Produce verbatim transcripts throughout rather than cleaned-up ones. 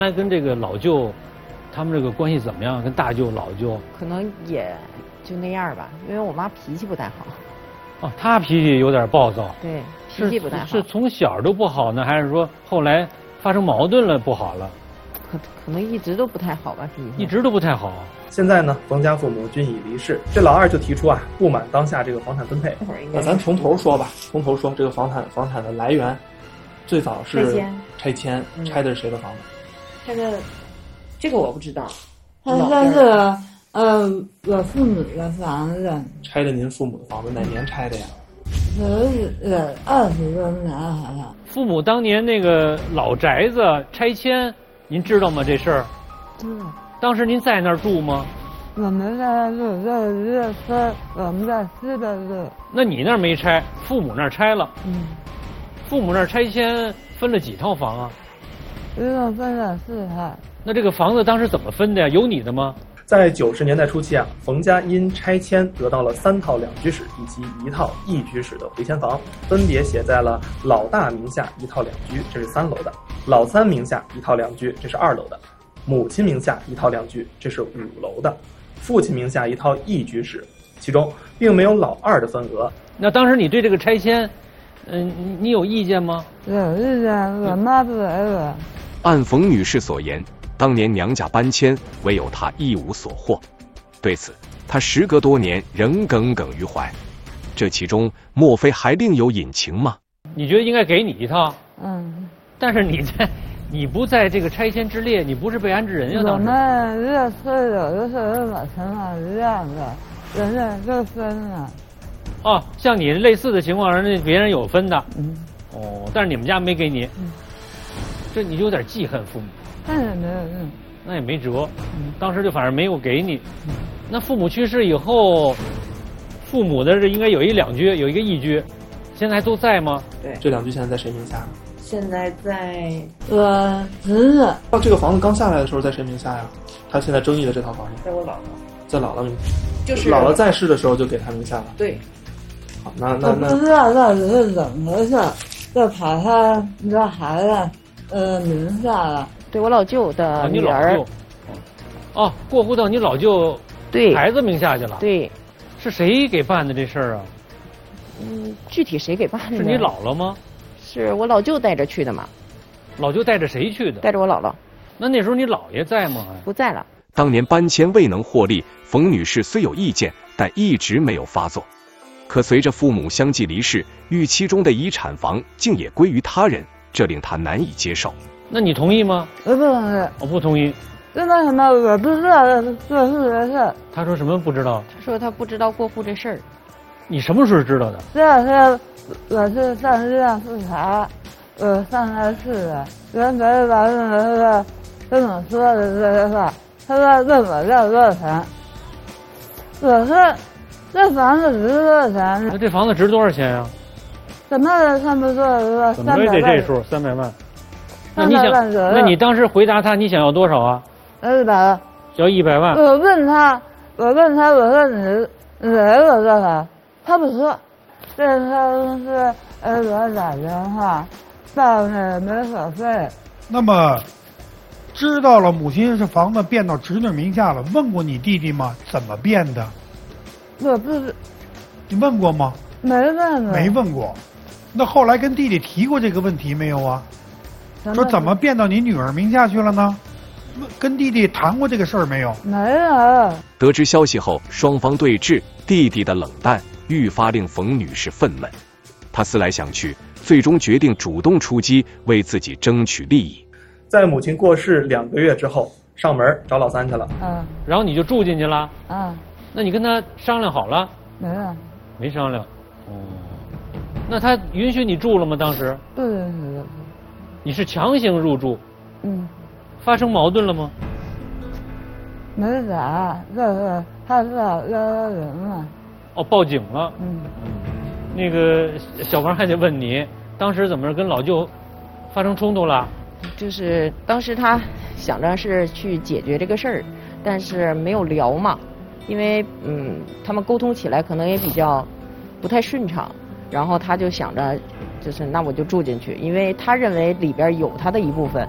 那跟这个老舅，他们这个关系怎么样？跟大舅、老舅？ 可能也就那样吧，因为我妈脾气不太好。 哦，他脾气有点暴躁。 对，脾气不太好。 是从小都不好呢，还是说后来发生矛盾了不好了？ 可可能一直都不太好吧，脾气。 一直都不太好。 现在呢，冯家父母均已离世，这老二就提出啊，不满当下这个房产分配。 那咱从头说吧，从头说这个房产房产的来源，最早是拆迁， 拆迁， 嗯、 拆的是谁的房子？ 拆的，这个我不知道。 他这是呃我父母的房子。 拆的您父母的房子，哪年拆的呀？ 呃二十多年好像。 父母当年那个老宅子拆迁，您知道吗？这事儿？ 知道。 当时您在那儿住吗？ 我们在那住，在热村，我们在西边住。 那你那儿没拆，父母那儿拆了。 嗯。 父母那儿拆迁分了几套房啊？ 一共分了四套。 那这个房子当时怎么分的呀？有你的吗？ 在九十年代初期啊，冯家因拆迁得到了三套两居室以及一套一居室的回迁房，分别写在了老大名下一套两居，这是三楼的；老三名下一套两居，这是二楼的；母亲名下一套两居，这是五楼的；父亲名下一套一居室，其中并没有老二的份额。 那当时你对这个拆迁，嗯、呃，你有意见吗？ 有意见，我妈不给我。 按冯女士所言，当年娘家搬迁，唯有她一无所获。对此，她时隔多年仍耿耿于怀。这其中莫非还另有隐情吗？ 你觉得应该给你一套？ 嗯。 但是你在，你不在这个拆迁之列，你不是被安置人呀？ 我们热村有的是跟我情况一样的，人家都分了。 哦，像你类似的情况，人家别人有分的。 嗯。 哦，但是你们家没给你。 嗯。 这你就有点记恨父母。 那也没有用。 那也没辙。嗯。当时就反正没有给你。嗯。那父母去世以后，父母的这应该有一两居，有一个一居，现在还都在吗？ 对。 这两居现在在谁名下？ 现在在我侄子。 哦，这个房子刚下来的时候在谁名下呀？他现在争议的这套房子。 在我姥姥。 在姥姥名下。 就是姥姥在世的时候就给他名下了。 对。 好，那那那。 我不知道到底是怎么回事，就跑他这孩子呃名下了。 对我老舅的女儿。 啊、你老舅。哦，过户到你老舅对孩子名下去了。 对。 是谁给办的这事儿啊？ 嗯，具体谁给办的？ 是你姥姥吗？ 是我老舅带着去的嘛。 老舅带着谁去的？ 带着我姥姥。 那那时候你姥爷在吗？ 不在了。 当年搬迁未能获利，冯女士虽有意见，但一直没有发作。可随着父母相继离世，预期中的遗产房竟也归于他人，这令她难以接受。 那你同意吗？ 我不同意。 我不同意。 因为什么？我不知道过户的事。 他说什么不知道？ 他说他不知道过户这事儿。 你什么时候知道的？ 这两天我是上医院复查，我上他市的，原来把那个跟我说的这些话，他说问我要多少钱，我说这房子值多少钱？ 那这房子值多少钱呀？ 怎么也差不多怎么也得这数，三百万。那你想，那你当时回答他，你想要多少啊？ 一百。 要一百万。 我问他，我问他，我说你你给我多少？他不说。这他公司呃给我打电话，报那没所费。 那么，知道了母亲是房子变到侄女名下了，问过你弟弟吗？怎么变的？ 我不是。 你问过吗？ 没问过。 没问过。那后来跟弟弟提过这个问题没有啊？说怎么变到你女儿名下去了呢？跟弟弟谈过这个事儿没有？ 没有。 得知消息后，双方对峙，弟弟的冷淡愈发令冯女士愤懑。她思来想去，最终决定主动出击，为自己争取利益。 在母亲过世两个月之后，上门找老三去了。 嗯。 然后你就住进去了。 嗯。 那你跟他商量好了？ 没有。 没商量。哦。那他允许你住了吗？当时？ 不允许。 你是强行入住。 嗯。 发生矛盾了吗？ 没咋，就是他是幺幺零了。 哦，报警了。 嗯。 那个小王还得问你，当时怎么跟老舅发生冲突了？ 就是当时他想着是去解决这个事儿，但是没有聊嘛，因为嗯，他们沟通起来可能也比较不太顺畅，然后他就想着，就是那我就住进去，因为他认为里边有他的一部分。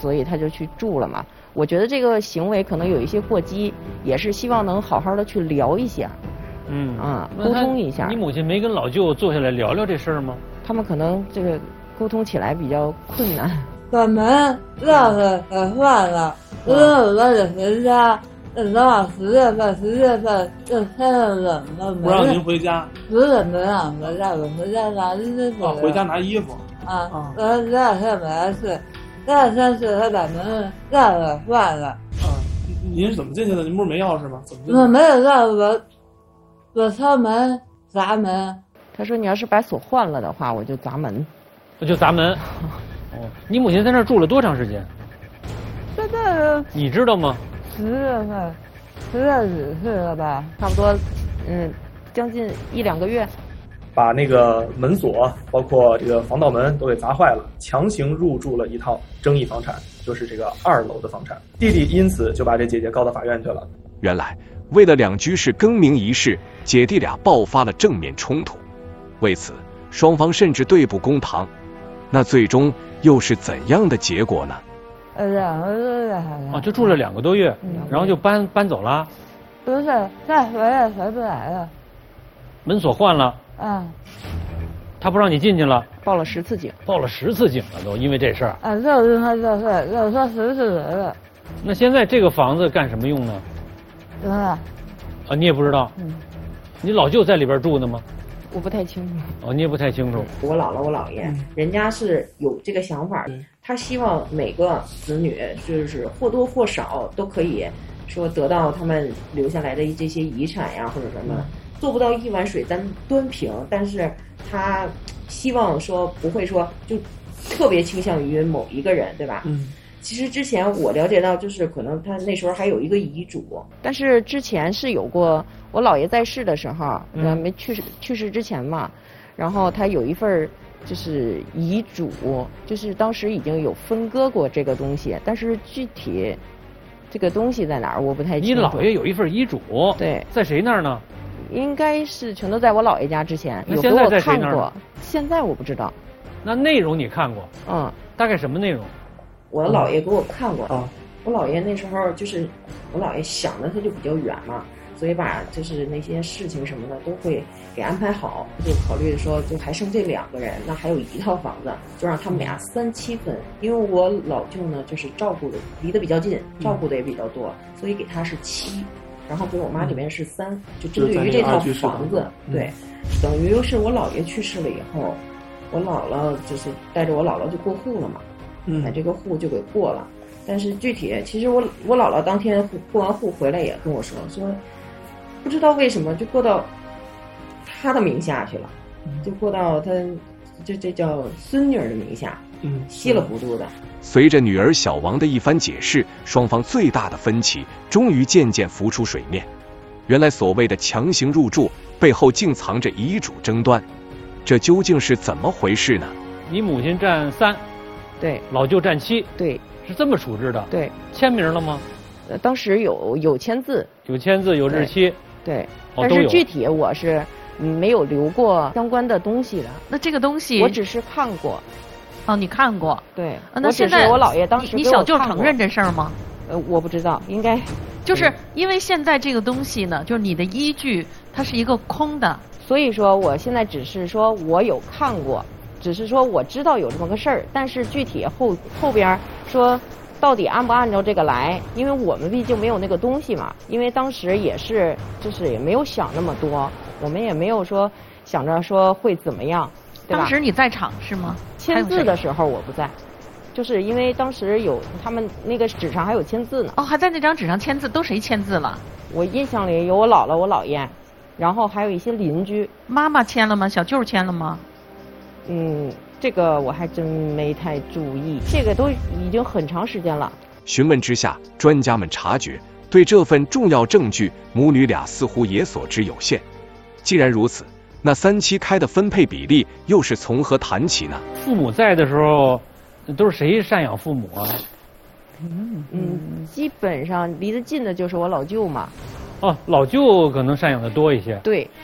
所以他就去住了嘛。我觉得这个行为可能有一些过激，也是希望能好好的去聊一下， 嗯啊，沟通一下。 你母亲没跟老舅坐下来聊聊这事儿吗？ 他们可能这个沟通起来比较困难。 我们绕着给换了，因为我们回家，等到十月份、十月份就天冷了， 不让您回家， 不是没让回家，我回家拿衣服。 啊，回家拿衣服。 啊，然后第二天没来去，第二天是他把门让了换了。 啊，您是怎么进去的？您不是没钥匙吗？怎么进去？ 我没有让我，我敲门砸门。 他说你要是把锁换了的话，我就砸门。 我就砸门。哦，你母亲在那儿住了多长时间？ 现在你知道吗？ 十月份，十月几岁了吧？ 差不多，嗯，将近一两个月。 把那个门锁，包括这个防盗门都给砸坏了，强行入住了一套争议房产，就是这个二楼的房产。弟弟因此就把这姐姐告到法院去了。 原来，为了两居室更名一事，姐弟俩爆发了正面冲突。为此，双方甚至对簿公堂。那最终又是怎样的结果呢？ 呃，两个多月好像。 啊，就住了两个多月， 嗯、 然后就搬搬走了。 不是，再回来回不来了。 门锁换了。 嗯。 他不让你进去了。 报了十次警。 报了十次警了都，因为这事儿。 啊，就是他就是，就是说十次人了。 那现在这个房子干什么用呢？ 怎么了？ 啊，你也不知道。 嗯。 你老舅在里边住的吗？ 我不太清楚。 哦，你也不太清楚。 我姥姥、我姥爷，嗯、人家是有这个想法，嗯、他希望每个子女就是或多或少都可以说得到他们留下来的这些遗产呀，或者什么，嗯、做不到一碗水端端平，但是他希望说不会说就特别倾向于某一个人，对吧？ 嗯。 其实之前我了解到，就是可能他那时候还有一个遗嘱，但是之前是有过我姥爷在世的时候，嗯，没去世去世之前嘛，然后他有一份就是遗嘱，就是当时已经有分割过这个东西，但是具体这个东西在哪儿我不太清楚。 你姥爷有一份遗嘱？ 对， 在谁那儿呢？ 应该是全都在我姥爷家之前，有给我看过。现在我不知道。 那内容你看过？ 嗯， 大概什么内容？ 我姥爷给我看过啊， 我姥爷那时候就是我姥爷想的他就比较远嘛，所以把就是那些事情什么的都会给安排好，就考虑说就还剩这两个人，那还有一套房子，就让他们俩三七分，因为我老舅呢就是照顾的离得比较近，照顾的也比较多，所以给他是七，然后给我妈这边是三，就针对于这套房子，对，等于是我姥爷去世了以后，我姥姥就是带着我姥姥就过户了嘛。把这个户就给过了，但是具体其实我我姥姥当天过完户回来也跟我说说，不知道为什么就过到他的名下去了，就过到他这这叫孙女儿的名下， 嗯， 稀里糊涂的。 随着女儿小王的一番解释，双方最大的分歧终于渐渐浮出水面。原来所谓的强行入住背后竟藏着遗嘱争端，这究竟是怎么回事呢？ 你母亲占三。 对， 老舅占七， 对， 是这么处置的。 对， 签名了吗？ 呃，当时有有签字， 有签字，有日期。 对， 哦、 但是具体我是没有留过相关的东西的。 那这个东西， 我只是看过。 哦，你看过？ 对。 啊、那现在我姥爷当时你小舅承认这事儿吗？ 呃，我不知道，应该。 就是因为现在这个东西呢，就是你的依据，它是一个空的， 所以说我现在只是说我有看过。只是说我知道有这么个事儿，但是具体后后边说到底按不按照这个来，因为我们毕竟没有那个东西嘛，因为当时也是就是也没有想那么多，我们也没有说想着说会怎么样，对吧？ 当时你在场是吗？ 签字的时候我不在，就是因为当时有他们那个纸上还有签字呢。 哦，还在那张纸上签字，都谁签字了？ 我印象里有我姥姥、我姥爷，然后还有一些邻居。 妈妈签了吗？小舅签了吗？ 嗯，这个我还真没太注意，这个都已经很长时间了。 询问之下，专家们察觉对这份重要证据，母女俩似乎也所知有限。既然如此，那三七开的分配比例又是从何谈起呢？ 父母在的时候，都是谁赡养父母啊？ 嗯嗯，基本上离得近的就是我老舅嘛。 哦，老舅可能赡养的多一些。 对。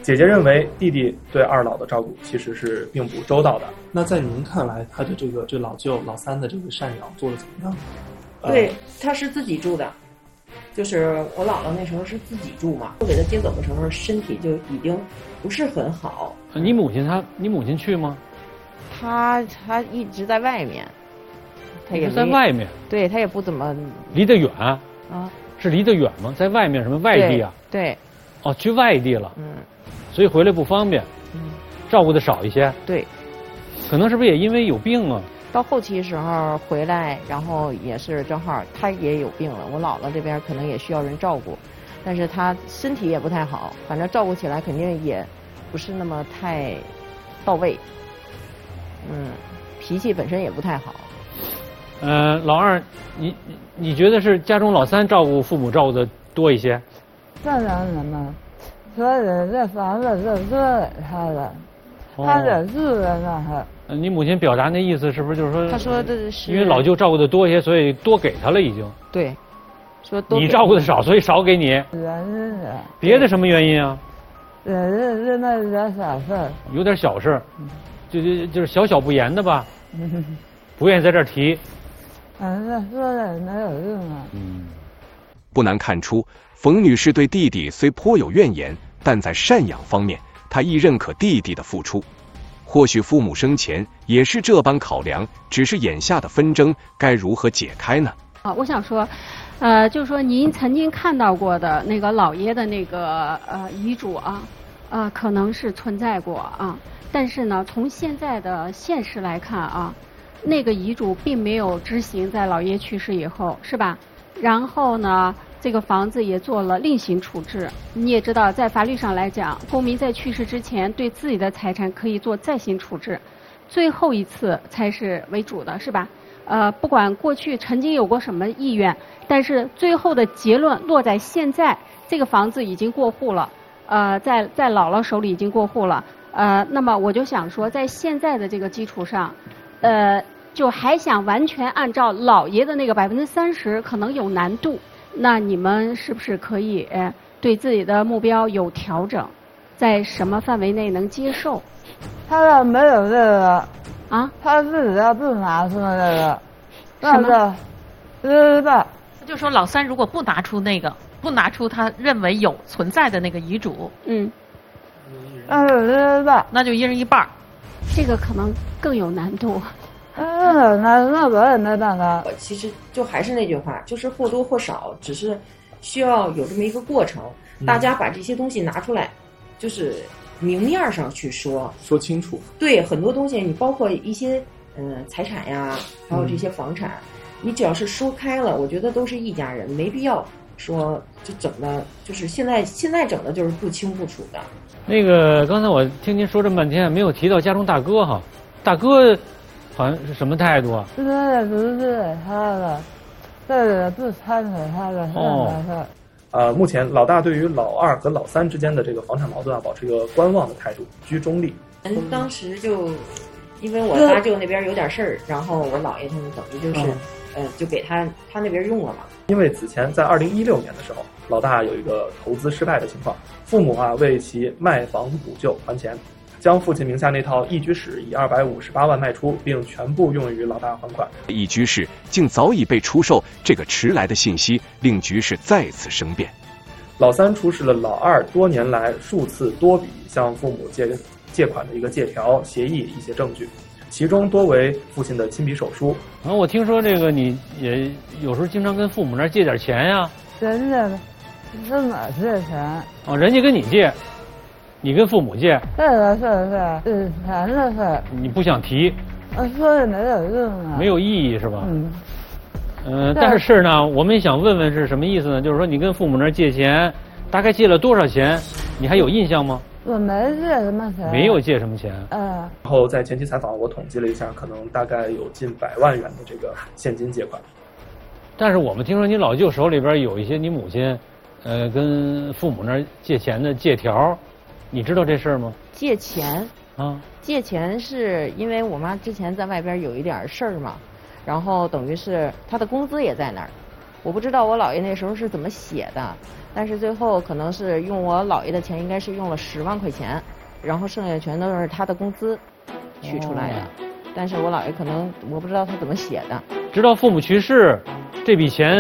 姐姐认为弟弟对二老的照顾其实是并不周到的。 那在您看来，他的这个这老舅老三的这个赡养做的怎么样？ 对， 呃、 他是自己住的，就是我姥姥那时候是自己住嘛。我给他接走的时候，身体就已经不是很好。 你母亲她，你母亲去吗？ 他他一直在外面，他也在外面。 对他也不怎么离得远啊。 是离得远吗？在外面什么外地啊？ 对。对哦，去外地了。 嗯。 所以回来不方便。 嗯。 照顾的少一些。 对。 可能是不是也因为有病啊？ 到后期时候回来，然后也是正好他也有病了，我姥姥这边可能也需要人照顾，但是他身体也不太好，反正照顾起来肯定也不是那么太到位。嗯，脾气本身也不太好。 呃，老二，你你觉得是家中老三照顾父母照顾的多一些？ 这两年嘛，所以这房子是租给他的，他得住在那儿。 呃，你母亲表达那意思是不是就是说？ 他说的是因为老舅照顾的多一些，所以多给他了已经。 对，说多你照顾的少，所以少给你。 原因是。 别的什么原因啊？ 也是是那点小事儿。 有点小事，就就就是小小不言的吧。不愿意在这儿提。 反正说了也没有用啊。 嗯。 不难看出，冯女士对弟弟虽颇有怨言，但在赡养方面，她亦认可弟弟的付出。或许父母生前也是这般考量，只是眼下的纷争该如何解开呢？ 啊，我想说，呃，就是说您曾经看到过的那个老爷的那个呃遗嘱啊，呃，可能是存在过啊，但是呢，从现在的现实来看啊，那个遗嘱并没有执行在老爷去世以后，是吧？然后呢，这个房子也做了另行处置。你也知道，在法律上来讲，公民在去世之前对自己的财产可以做再行处置，最后一次才是为主的，是吧？呃，不管过去曾经有过什么意愿，但是最后的结论落在现在，这个房子已经过户了，呃，在在姥姥手里已经过户了，呃，那么我就想说，在现在的这个基础上，呃。就还想完全按照老爷的那个百分之三十，可能有难度。那你们是不是可以呃对自己的目标有调整，在什么范围内能接受？ 他要没有这个啊， 他自己要不拿出这个，那个知道。 就说老三如果不拿出那个，不拿出他认为有存在的那个遗嘱， 嗯， 那就知道， 那就一人一半。 这个可能更有难度。 嗯，那那我也没办法。 我其实就还是那句话，就是或多或少，只是需要有这么一个过程，嗯、大家把这些东西拿出来，就是明面上去说， 说清楚。 对，很多东西，你包括一些嗯、呃、财产呀，还有这些房产，嗯、你只要是说开了，我觉得都是一家人，没必要说就整的，就是现在现在整的就是不清不楚的。 那个刚才我听您说这么半天，没有提到家中大哥哈，大哥。好像是什么态度啊？ 这也不是给他的，这个不参给他的， 哦。 呃，目前老大对于老二和老三之间的这个房产矛盾啊，保持一个观望的态度，居中立。 嗯，当时就因为我大舅那边有点事儿，然后我姥爷他们等于就是，嗯、呃，就给他他那边用了嘛。 因为此前在二零一六年的时候，老大有一个投资失败的情况，父母啊为其卖房补救还钱。将父亲名下那套一居室以二百五十八万卖出，并全部用于老大还款。 一居室竟早已被出售，这个迟来的信息令局势再次生变。 老三出示了老二多年来数次多笔向父母借借款的一个借条、协议一些证据，其中多为父亲的亲笔手书。 然后我听说这个你也有时候经常跟父母那儿借点钱呀、啊？ 人家跟哪借钱？ 哦，人家跟你借。你跟父母借， 这个是是是钱的事， 你不想提， 我说也没有用啊， 没有意义是吧？ 嗯， 呃，但是呢，我们想问问是什么意思呢？就是说你跟父母那儿借钱，大概借了多少钱？你还有印象吗？ 我没借什么钱， 没有借什么钱。 嗯。 然后在前期采访，我统计了一下，可能大概有近百万元的这个现金借款。 但是我们听说你老舅手里边有一些你母亲，呃，跟父母那儿借钱的借条。你知道这事儿吗？ 借钱啊， 借钱是因为我妈之前在外边有一点事儿嘛，然后等于是她的工资也在那儿， 我不知道我姥爷那时候是怎么写的，但是最后可能是用我姥爷的钱，应该是用了十万块钱，然后剩下全都是他的工资取出来的。哦、但是我姥爷可能我不知道他怎么写的。 直到父母去世，这笔钱